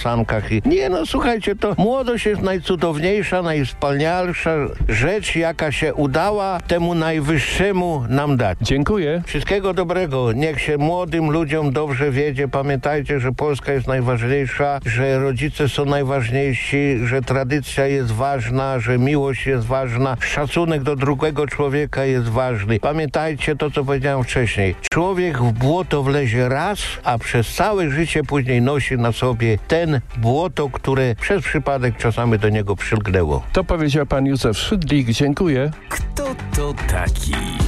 sankach. Nie no, słuchajcie, to młodość jest najcudowniejsza, najwspanialsza rzecz, jaka się udała temu najwyższemu nam dać. Dziękuję. Wszystkiego dobrego. Niech się młodym ludziom dobrze wiedzie. Pamiętajcie, że Polska jest najważniejsza, że rodzice są najważniejsi, że tradycja jest ważna, że miłość jest ważna, szacunek do drugiego człowieka jest ważny. Pamiętajcie to, co powiedziałem wcześniej. Człowiek w błoto wlezie raz, a przez całe życie później nosi na sobie ten błoto, które przez przypadek czasami do niego przylgnęło. To powiedział pan Józef Szydlik. Dziękuję. Kto to taki?